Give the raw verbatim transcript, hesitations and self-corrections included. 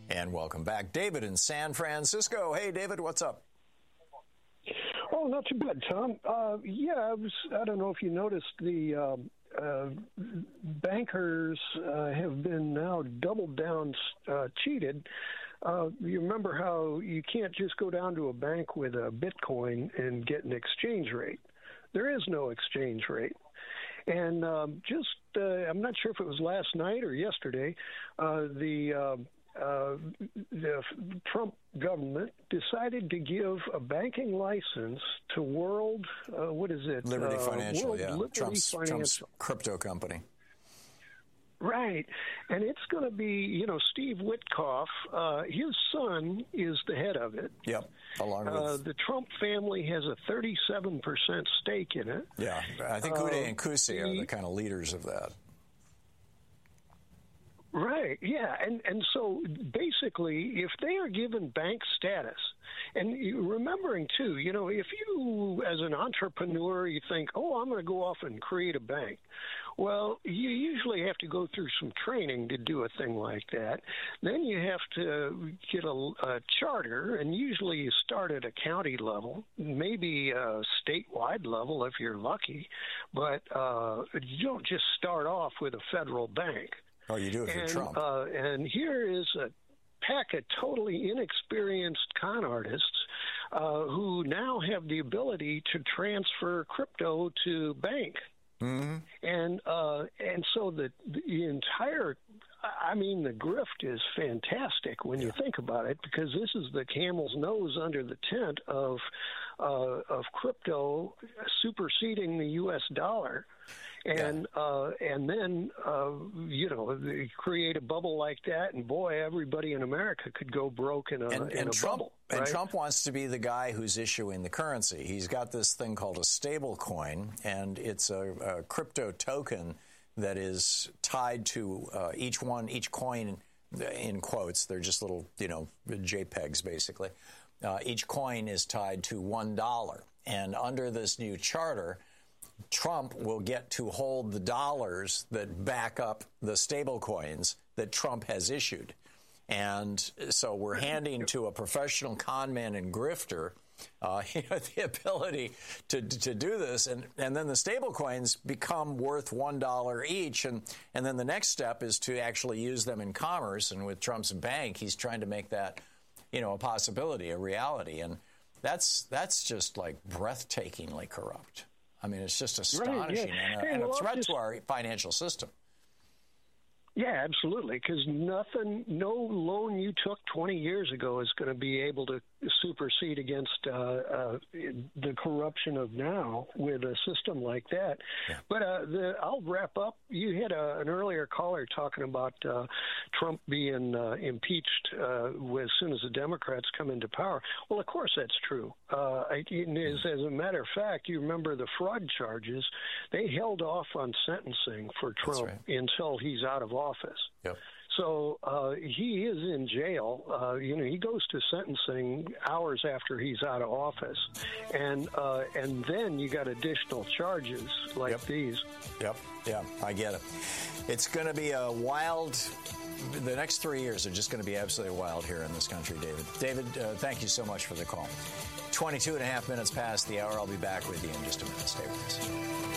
And welcome back. David in San Francisco. Hey, David, what's up? Oh, not too bad, Tom. Uh, yeah, I was. I don't know if you noticed the um, uh, bankers uh, have been now doubled down uh, cheated. Uh, you remember how you can't just go down to a bank with a Bitcoin and get an exchange rate. There is no exchange rate. And um, just, uh, I'm not sure if it was last night or yesterday, uh, the uh, uh, the Trump government decided to give a banking license to World, uh, what is it? Liberty uh, Financial, World yeah. Liberty Trump's, Financial. Trump's crypto company. Right. And it's going to be, you know, Steve Witkoff, uh, his son is the head of it. Yep. Along with uh, the Trump family has a thirty-seven percent stake in it. Yeah. I think Uday uh, and Kusi are the kind of leaders of that. Right, yeah, and and so basically, if they are given bank status, and you, remembering too, you know, if you as an entrepreneur, you think, oh, I'm going to go off and create a bank, well, you usually have to go through some training to do a thing like that. Then you have to get a, a charter, and usually you start at a county level, maybe a statewide level if you're lucky, but uh, you don't just start off with a federal bank. Oh, you do if and, you're Trump. Uh, and here is a pack of totally inexperienced con artists uh, who now have the ability to transfer crypto to bank. Mm-hmm. And uh, and so the, the entire, I mean, the grift is fantastic when yeah. you think about it, because this is the camel's nose under the tent of uh, of crypto superseding the U S dollar. And yeah. uh, and then, uh, you know, they create a bubble like that, and boy, everybody in America could go broke in a, and, in and a Trump, bubble. And right? Trump wants to be the guy who's issuing the currency. He's got this thing called a stable coin, and it's a, a crypto token that is tied to uh, each one, each coin, in quotes, they're just little, you know, JPEGs, basically. Uh, each coin is tied to one dollar. And under this new charter, Trump will get to hold the dollars that back up the stable coins that Trump has issued. And so we're handing to a professional con man and grifter uh, you know, the ability to to do this. And, and then the stable coins become worth one dollar each. And, and then the next step is to actually use them in commerce. And with Trump's bank, he's trying to make that, you know, a possibility, a reality. And that's that's just like breathtakingly corrupt. I mean, it's just astonishing, right, yeah. and, a, hey, and well, a threat just, to our financial system. Yeah, absolutely, because nothing, no loan you took twenty years ago is going to be able to supersede against uh, uh, the corruption of now with a system like that. Yeah. But uh, the, I'll wrap up. You had a, an earlier caller talking about uh, Trump being uh, impeached uh, as soon as the Democrats come into power. Well, of course that's true. Uh, it is, as a matter of fact, you remember the fraud charges. They held off on sentencing for Trump right. until he's out of office. Yep. So uh, he is in jail. Uh, you know, he goes to sentencing hours after he's out of office, and uh, and then you got additional charges like yep. these. Yep. Yeah, I get it. It's going to be a wild. The next three years are just going to be absolutely wild here in this country, David. David, uh, thank you so much for the call. twenty-two and a half minutes past the hour. I'll be back with you in just a minute. Stay with us.